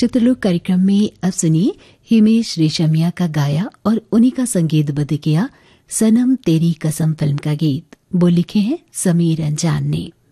चित्रलोक कार्यक्रम में अब सुनिए हिमेश रेशमिया का गाया और उन्हीं का संगीतबद्ध किया सनम तेरी कसम फिल्म का गीत। वो लिखे हैं समीर अंजान ने।